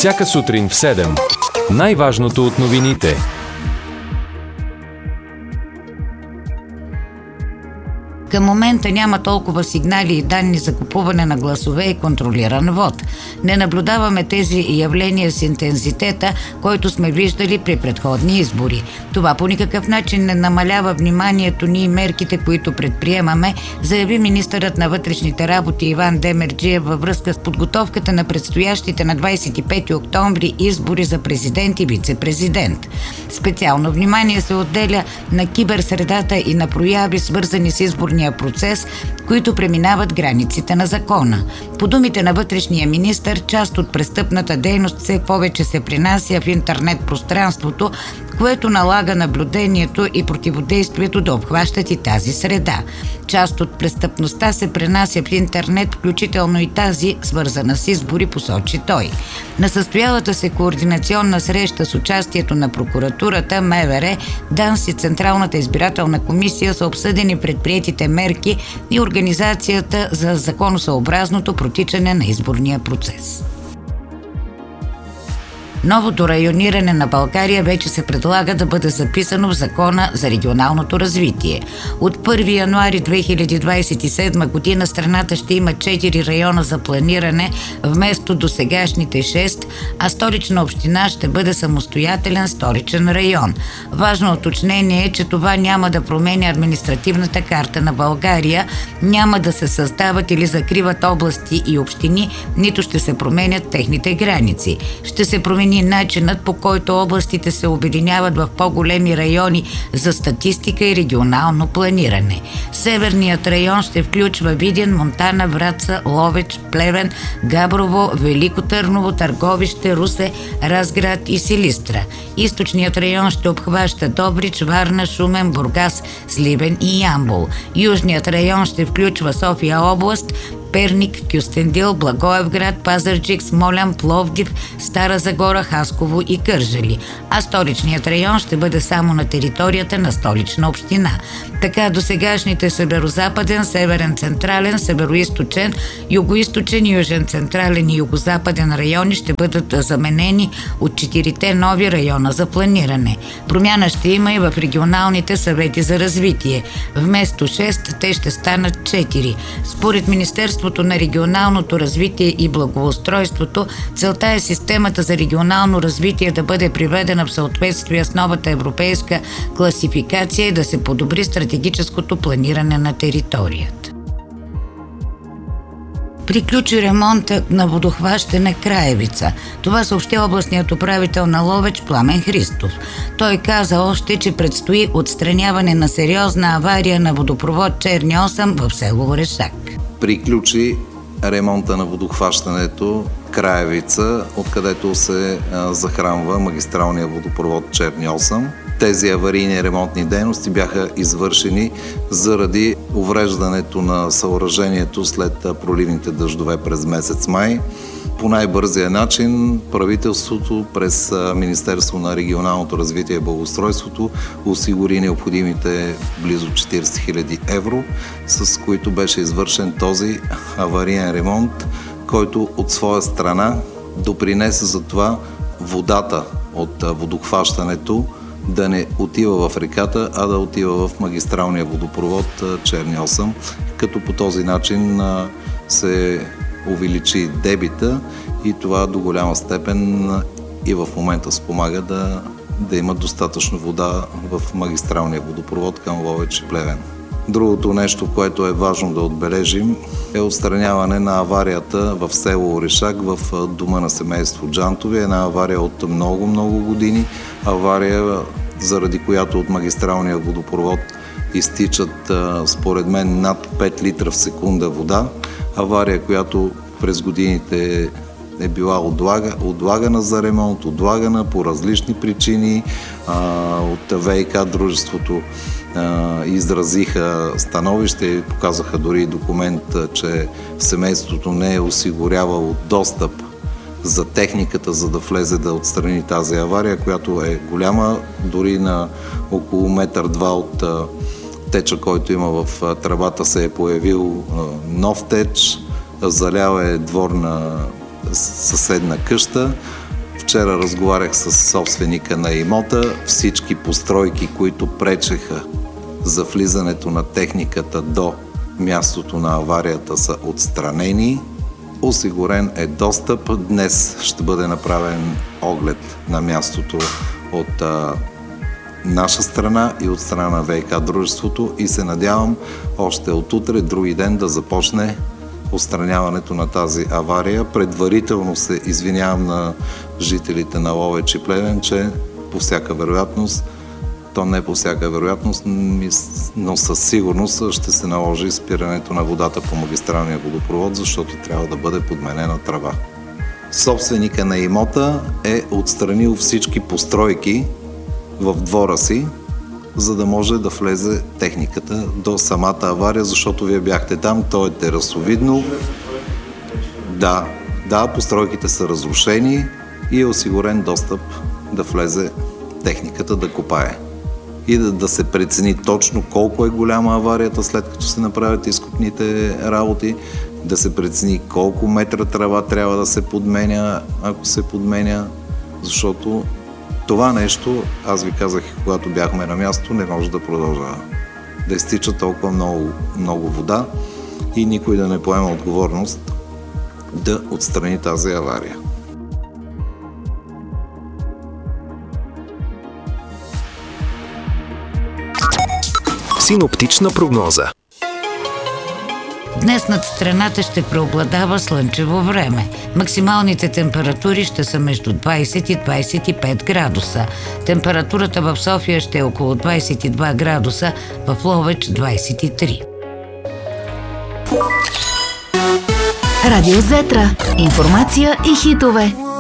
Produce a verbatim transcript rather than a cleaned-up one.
Всяка сутрин в седем. Най-важното от новините. Към момента няма толкова сигнали и данни за купуване на гласове и контролиран вод. Не наблюдаваме тези явления с интензитета, който сме виждали при предходни избори. Това по никакъв начин не намалява вниманието ни и мерките, които предприемаме, заяви министърът на вътрешните работи Иван Демерджиев във връзка с подготовката на предстоящите на двадесет и пети октомври избори за президент и вице-президент. Специално внимание се отделя на киберсредата и на прояви, свързани с изборния процес, които преминават границите на закона. По думите на вътрешния министър, част от престъпната дейност все повече се принася в интернет пространството, което налага наблюдението и противодействието да обхващат и тази среда. Част от престъпността се пренася в интернет, включително и тази, свързана с избори, посочи той. На състоялата се координационна среща с участието на прокуратурата, МВР, ДАНС и Централната избирателна комисия са обсъдени предприетите мерки и организацията за законосъобразното протичане на изборния процес. Новото райониране на България вече се предлага да бъде записано в Закона за регионалното развитие. От първи януари две хиляди двадесет и седма година страната ще има четири района за планиране вместо досегашните шест, а Столична община ще бъде самостоятелен столичен район. Важно уточнение е, че това няма да променя административната карта на България, няма да се създават или закриват области и общини, нито ще се променят техните граници. Ще се промени начинът, по който областите се обединяват в по-големи райони за статистика и регионално планиране. Северният район ще включва Видин, Монтана, Враца, Ловеч, Плевен, Габрово, Велико Търново, Търговище, Русе, Разград и Силистра. Източният район ще обхваща Добрич, Варна, Шумен, Бургас, Сливен и Ямбол. Южният район ще включва София област, Перник, Кюстендил, Благоевград, Пазарджик, Смолян, Пловдив, Стара Загора, Хасково и Кърджали. А столичният район ще бъде само на територията на Столична община. Така досегашните северо-западен, северен централен, северо-источен, юго-источен, южен централен и юго-западен райони ще бъдат заменени от четирите нови района за планиране. Промяна ще има и в регионалните съвети за развитие. Вместо шест, те ще станат четири. Според Министерството на регионалното развитие и благоустройството, целта е системата за регионално развитие да бъде приведена в съответствие с новата европейска класификация и да се подобри стратегическото планиране на територията. Приключи ремонта на водохващане Краевица. Това съобщи областният управител на Ловеч Пламен Христов. Той каза още, че предстои отстраняване на сериозна авария на водопровод Черни осем в село Орешак. Приключи ремонта на водохващането Краевица, откъдето се а, захранва магистралния водопровод Черни осем. Тези аварийни ремонтни дейности бяха извършени заради увреждането на съоръжението след проливните дъждове през месец май. По най-бързия начин правителството през Министерство на регионалното развитие и благоустройството осигури необходимите близо четиридесет хиляди евро, с които беше извършен този авариен ремонт, който от своя страна допринесе за това водата от водохващането да не отива в реката, а да отива в магистралния водопровод Черни осем, като по този начин се увеличи дебита и това до голяма степен и в момента спомага да, да има достатъчно вода в магистралния водопровод към Ловеч и Плевен. Другото нещо, което е важно да отбележим, е отстраняване на аварията в село Орешак в дома на семейство Джантови. Една авария от много-много години. Авария, заради която от магистралния водопровод изтичат, според мен, над пет литра в секунда вода. Авария, която през годините е била отлага, отлагана за ремонт, отлагана по различни причини. От ВиК дружеството изразиха становище и показаха дори документ, че семейството не е осигурявало достъп за техниката, за да влезе да отстрани тази авария, която е голяма, дори на около метър-два от теча, който има в тръбата, се е появил нов теч, залял е двор на съседна къща. Вчера разговарях с собственика на имота. Всички постройки, които пречеха за влизането на техниката до мястото на аварията, са отстранени. Осигурен е достъп. Днес ще бъде направен оглед на мястото от а, наша страна и от страна на ВиК дружеството и се надявам още от утре, други ден, да започне отстраняването на тази авария. Предварително се извинявам на жителите на Ловеч и Плевен, че по всяка вероятност, то не по всяка вероятност, но със сигурност ще се наложи спирането на водата по магистралния водопровод, защото трябва да бъде подменена тръба. Собственика на имота е отстранил всички постройки в двора си, за да може да влезе техниката до самата авария, защото вие бяхте там, то е терасовидно. Да, да, постройките са разрушени и е осигурен достъп да влезе техниката да копае. И да, да се прецени точно колко е голяма аварията, след като се направят изкопните работи, да се прецени колко метра тръба трябва да се подменя, ако се подменя, защото това нещо, аз ви казах, когато бяхме на място, не може да продължава. Да изтича толкова много, много вода и никой да не поема отговорност да отстрани тази авария. Синоптична прогноза. Днес над страната ще преобладава слънчево време. Максималните температури ще са между двайсет и двайсет и пет градуса. Температурата в София ще е около двайсет и два градуса, в Ловеч двайсет и три. Радио Зетра. Информация и хитове.